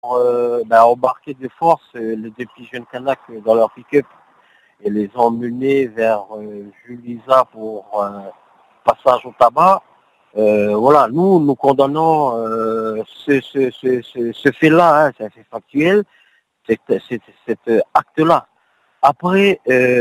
embarqué de force les deux petits jeunes Kanaks dans leur pick-up et les ont menés vers Julisa pour passage au tabac. Nous condamnons ce fait-là, hein, c'est un fait factuel, cet acte-là. Après,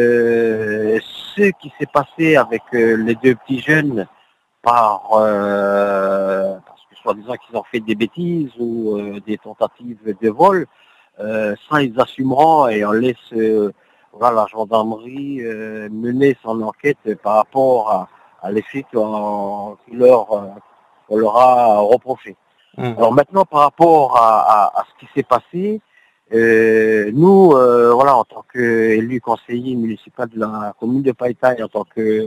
ce qui s'est passé avec les deux petits jeunes parce que soi-disant qu'ils ont fait des bêtises ou des tentatives de vol, ça ils assumeront et on laisse la gendarmerie mener son enquête par rapport à l'effet qu'on leur a reproché. Alors maintenant par rapport à ce qui s'est passé, nous, en tant qu'élu conseiller municipal de la commune de Païta et en tant que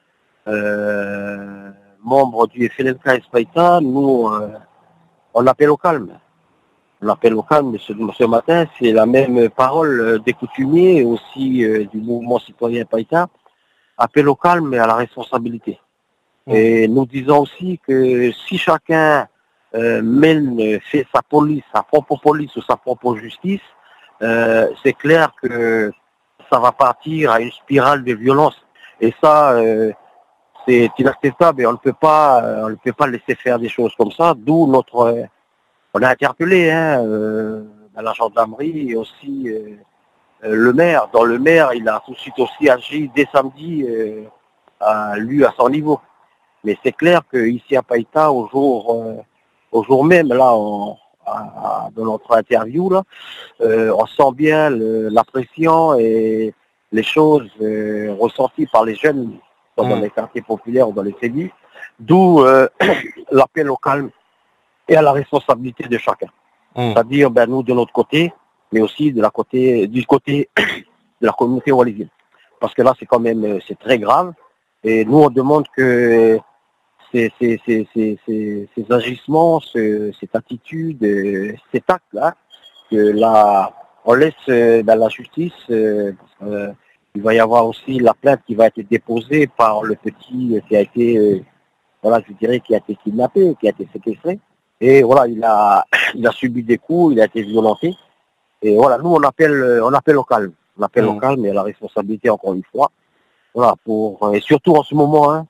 membre du FLNK Païta, nous, on appelle au calme. On appelle au calme ce matin, c'est la même parole des coutumiers, aussi du mouvement citoyen Païta, appel au calme et à la responsabilité. Et nous disons aussi que si chacun fait sa propre police ou sa propre justice, c'est clair que ça va partir à une spirale de violence. Et ça, c'est inacceptable et on ne peut pas laisser faire des choses comme ça. D'où on a interpellé la gendarmerie et aussi le maire. Dans le maire, il a tout de suite aussi agi dès samedi, à son niveau. Mais c'est clair qu'ici à Païta, au jour même, là, dans notre interview, là, on sent bien la pression et les choses ressenties par les jeunes dans les quartiers populaires ou dans les cellules, d'où l'appel au calme et à la responsabilité de chacun. C'est-à-dire, nous de notre côté, mais aussi du côté de la communauté wallisienne. Parce que là, c'est quand même c'est très grave. Et nous, on demande que ces agissements, cette attitude, cet acte-là, on laisse la justice. Il va y avoir aussi la plainte qui va être déposée par le petit qui a été, qui a été kidnappé, qui a été séquestré. Et voilà, il a subi des coups, il a été violenté. Et voilà, nous on appelle au calme. On appelle au calme et à la responsabilité encore une fois. Voilà, et surtout en ce moment,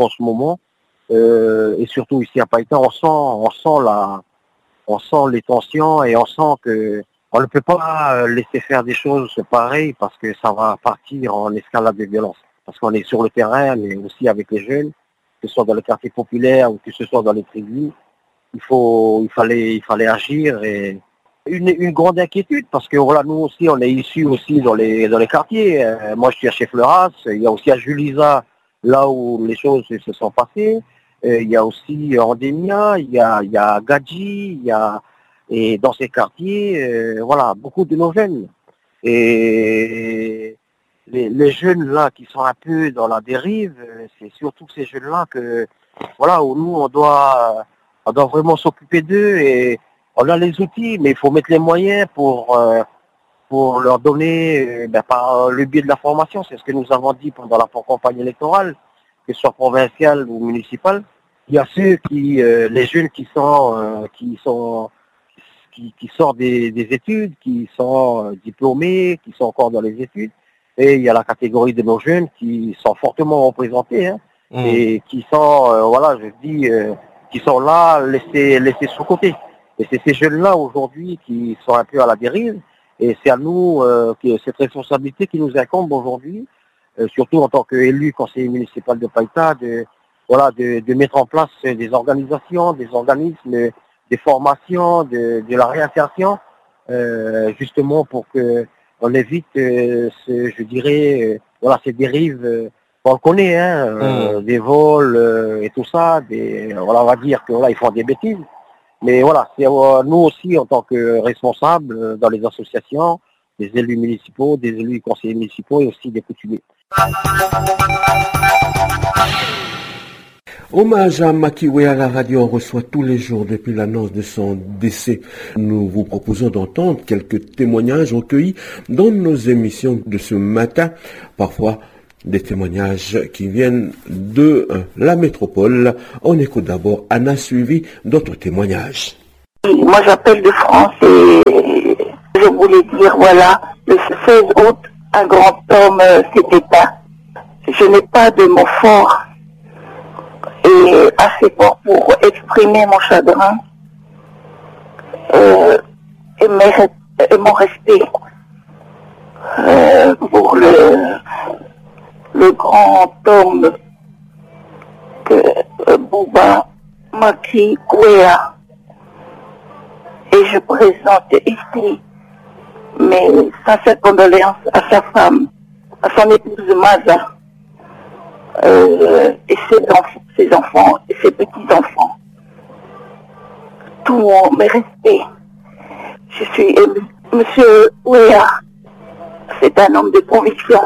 et surtout ici à Païta, on sent les tensions et on sent que on ne peut pas laisser faire des choses pareilles parce que ça va partir en escalade de violence. Parce qu'on est sur le terrain, mais aussi avec les jeunes, que ce soit dans le quartier populaire ou que ce soit dans les tribus. Il fallait agir et une grande inquiétude parce que voilà, nous aussi on est issus aussi dans les quartiers. Moi je suis à Chef-Leuras, il y a aussi à Julisa là où les choses se sont passées. Il y a aussi Andémia, il y a Gadji, et dans ces quartiers, beaucoup de nos jeunes. Et les jeunes là qui sont un peu dans la dérive, c'est surtout ces jeunes là où nous on doit vraiment s'occuper d'eux et on a les outils, mais il faut mettre les moyens pour leur donner, par le biais de la formation, c'est ce que nous avons dit pendant la campagne électorale, que ce soit provinciale ou municipale. Il y a ceux les jeunes qui sortent des études, qui sont diplômés, qui sont encore dans les études, et il y a la catégorie de nos jeunes qui sont fortement représentés, et qui sont, qui sont là, laissés sur côté. Et c'est ces jeunes-là aujourd'hui qui sont un peu à la dérive. Et c'est à nous cette responsabilité qui nous incombe aujourd'hui, surtout en tant qu'élu conseiller municipal de Païta, de mettre en place des organisations, des organismes, des formations, de la réinsertion, justement pour qu'on évite ces dérives. On le connaît, des vols et tout ça. On va dire qu'ils font des bêtises. Mais voilà, c'est nous aussi, en tant que responsables dans les associations, des élus municipaux, des élus conseillers municipaux et aussi des coutumiers. Hommage à Makiwe à la radio, on reçoit tous les jours depuis l'annonce de son décès. Nous vous proposons d'entendre quelques témoignages recueillis dans nos émissions de ce matin, parfois des témoignages qui viennent de la métropole. On écoute d'abord Anna, suivi d'autres témoignages. Moi, j'appelle de France et je voulais dire, voilà, le 16 août, un grand homme s'est éteint. Je n'ai pas de mots forts et assez forts pour exprimer mon chagrin et mon respect pour le grand homme que Bouba Maki Ouéa. Et je présente ici mes sincères condoléances à sa femme, à son épouse Maza, et ses enfants et ses petits-enfants. Tous mes respects. Je suis ému. Monsieur Ouéa, c'est un homme de conviction.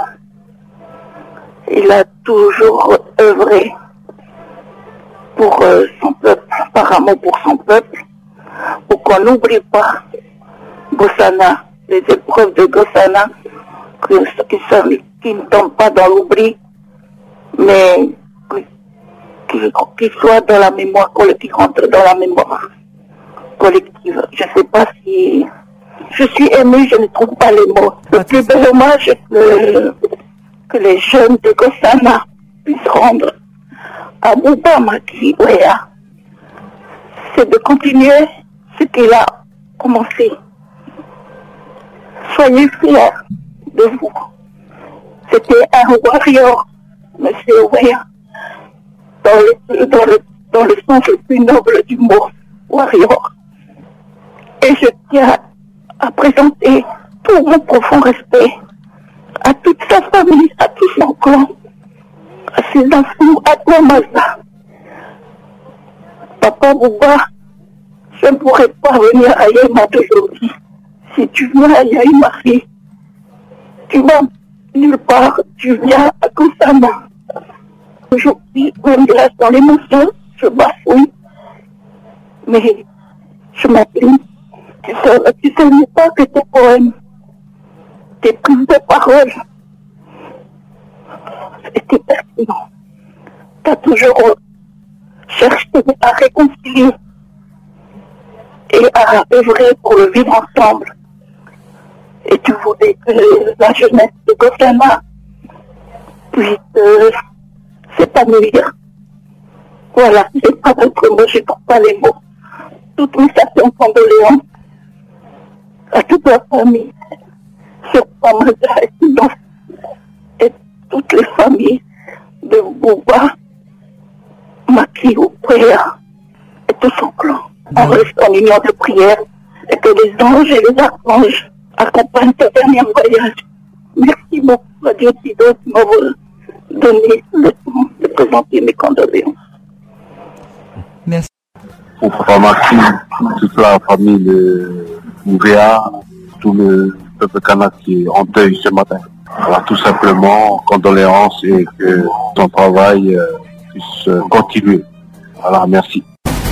Il a toujours œuvré pour son peuple, par amour pour son peuple, pour qu'on n'oublie pas Gossana, les épreuves de Gossana, qui ne tombent pas dans l'oubli, mais qui soient dans la mémoire collective, qui rentrent dans la mémoire collective. Je ne sais pas si... Je suis émue, je ne trouve pas les mots. Le plus bel hommage que les jeunes de Gossana puissent rendre à Bouba Maki Ouéa, c'est de continuer ce qu'il a commencé. Soyez fiers de vous. C'était un warrior, monsieur Ouéa, dans le sens le plus noble du mot, warrior. Et je tiens à présenter tout mon profond respect à toute sa famille, à tout son clan, à ses enfants, à toi, Maza. Papa Bouba, je ne pourrais pas venir à Yéma aujourd'hui. Si tu viens à Yaïmari, tu vas nulle part, tu viens à Gossana. Aujourd'hui, même là, dans l'émotion, je bafouille, mais je m'appuie. Tu sais mieux pas que tes poèmes, tes prises de parole, étaient pertinents. Tu as toujours cherché à réconcilier et à œuvrer pour le vivre ensemble. Et tu voulais que la jeunesse de Gossana puisse s'épanouir. Voilà, je n'ai pas d'autres mots, je ne trouve pas les mots. Toutes mes sincères condoléances à toute la famille, sur Pamaza et toutes les familles de Bouba Maki Ouéa et tout son clan. On reste en union de prière et que les anges et les archanges accompagnent ce dernier voyage. Merci beaucoup, Radio Tido, de m'avoir donné le temps de présenter mes condoléances. Merci. Pour Papa Maki, toute la famille de Ouéa, tout le peuple kanak qui est en deuil ce matin. Voilà, tout simplement, condoléances et que son travail puisse continuer. Voilà, merci.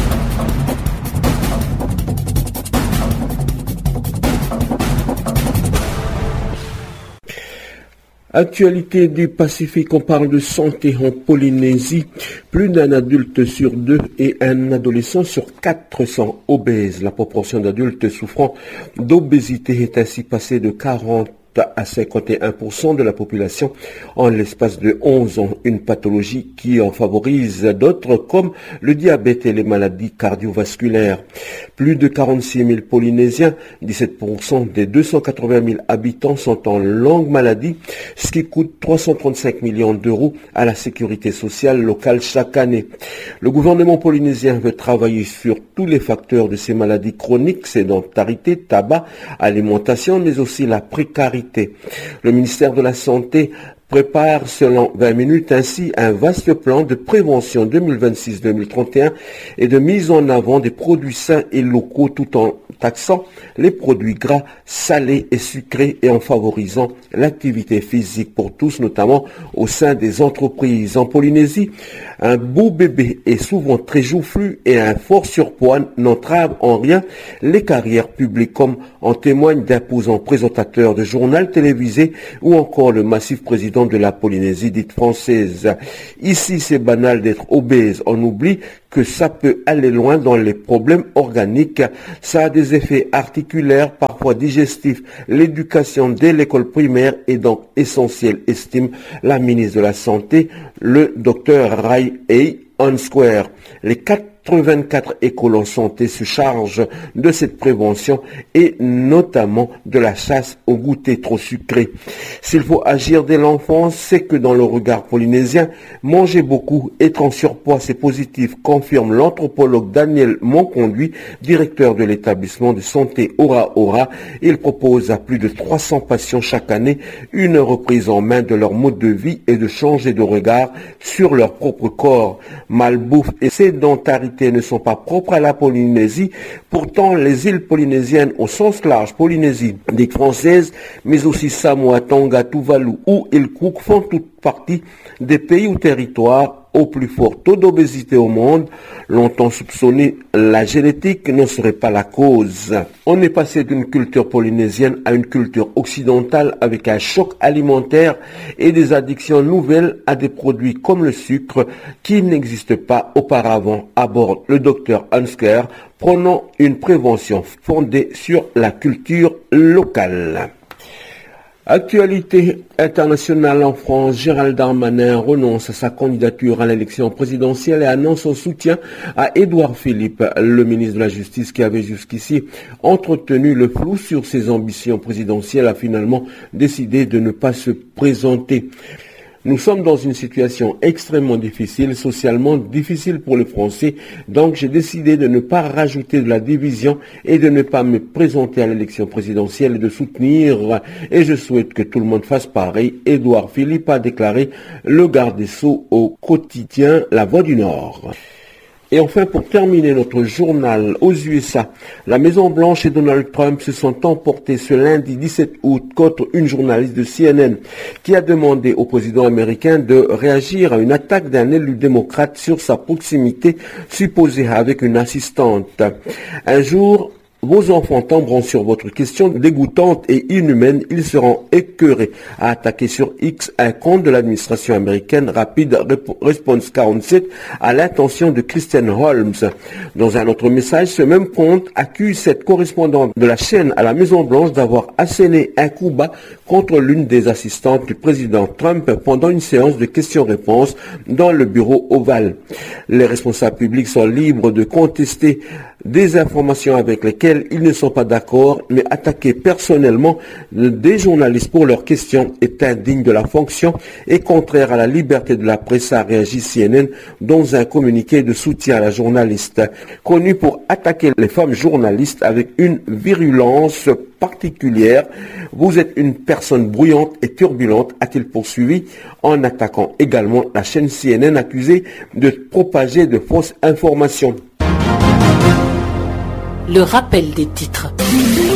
Actualité du Pacifique, on parle de santé en Polynésie. Plus d'un adulte sur 2 et un adolescent sur 4 sont obèses. La proportion d'adultes souffrant d'obésité est ainsi passée de 40 à 51% de la population en l'espace de 11 ans, une pathologie qui en favorise d'autres comme le diabète et les maladies cardiovasculaires. Plus de 46 000 Polynésiens, 17% des 280 000 habitants sont en longue maladie, ce qui coûte 335 millions d'euros à la sécurité sociale locale chaque année. Le gouvernement polynésien veut travailler sur tous les facteurs de ces maladies chroniques, sédentarité, tabac, alimentation, mais aussi la précarité. Le ministère de la Santé prépare selon 20 minutes ainsi un vaste plan de prévention 2026-2031 et de mise en avant des produits sains et locaux tout en taxant les produits gras, salés et sucrés et en favorisant l'activité physique pour tous, notamment au sein des entreprises. En Polynésie, un beau bébé est souvent très joufflu et un fort surpoids n'entrave en rien les carrières publiques, comme en témoigne d'imposants présentateurs de journal télévisé ou encore le massif président résidents de la Polynésie dite française. Ici, c'est banal d'être obèse. On oublie que ça peut aller loin dans les problèmes organiques. Ça a des effets articulaires, parfois digestifs. L'éducation dès l'école primaire est donc essentielle, estime la ministre de la Santé, le docteur Rai Ansquare. Les 84 écoles en santé se chargent de cette prévention et notamment de la chasse au goûter trop sucré. S'il faut agir dès l'enfance, c'est que dans le regard polynésien, manger beaucoup, être en surpoids, c'est positif, confirme l'anthropologue Daniel Monconduit, directeur de l'établissement de santé Ora Ora. Il propose à plus de 300 patients chaque année une reprise en main de leur mode de vie et de changer de regard sur leur propre corps. Malbouffe et sédentarité ne sont pas propres à la Polynésie. Pourtant, les îles polynésiennes au sens large, Polynésie dite française, mais aussi Samoa, Tonga, Tuvalu ou Île Cook font toute partie des pays ou territoires au plus fort taux d'obésité au monde. Longtemps soupçonné, la génétique ne serait pas la cause. On est passé d'une culture polynésienne à une culture occidentale avec un choc alimentaire et des addictions nouvelles à des produits comme le sucre qui n'existent pas auparavant, aborde le docteur Hansker, prônant une prévention fondée sur la culture locale. Actualité internationale en France, Gérald Darmanin renonce à sa candidature à l'élection présidentielle et annonce son soutien à Édouard Philippe, le ministre de la Justice qui avait jusqu'ici entretenu le flou sur ses ambitions présidentielles, a finalement décidé de ne pas se présenter. Nous sommes dans une situation extrêmement difficile, socialement difficile pour les Français, donc j'ai décidé de ne pas rajouter de la division et de ne pas me présenter à l'élection présidentielle et de soutenir, et je souhaite que tout le monde fasse pareil. Édouard Philippe a déclaré le garde des Sceaux au quotidien La Voix du Nord. Et enfin, pour terminer notre journal, aux USA, la Maison-Blanche et Donald Trump se sont emportés ce lundi 17 août contre une journaliste de CNN qui a demandé au président américain de réagir à une attaque d'un élu démocrate sur sa proximité supposée avec une assistante. Un jour, vos enfants tomberont sur votre question dégoûtante et inhumaine. Ils seront écœurés, à attaquer sur X un compte de l'administration américaine Rapid Response 47 à l'intention de Christian Holmes. Dans un autre message, ce même compte accuse cette correspondante de la chaîne à la Maison-Blanche d'avoir asséné un coup bas contre l'une des assistantes du président Trump pendant une séance de questions-réponses dans le bureau ovale. Les responsables publics sont libres de contester des informations avec lesquelles ils ne sont pas d'accord, mais attaquer personnellement des journalistes pour leurs questions est indigne de la fonction et contraire à la liberté de la presse, a réagi CNN dans un communiqué de soutien à la journaliste. Connue pour attaquer les femmes journalistes avec une virulence particulière, vous êtes une personne bruyante et turbulente, a-t-il poursuivi, en attaquant également la chaîne CNN accusée de propager de fausses informations. Le rappel des titres.